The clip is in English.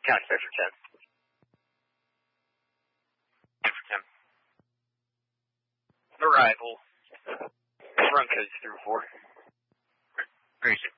Contact for 10. 10 for 10. Arrival. Broncos through 4. Great.